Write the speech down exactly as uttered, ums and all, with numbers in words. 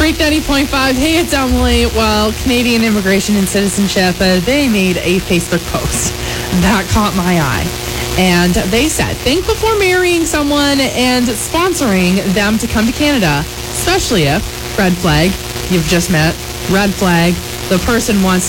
Freak ninety point five. Hey, it's Emily. Well, Canadian Immigration and Citizenship, uh, they made a Facebook post that caught my eye. And they said, think before marrying someone and sponsoring them to come to Canada, especially if, red flag, you've just met, red flag, the person wants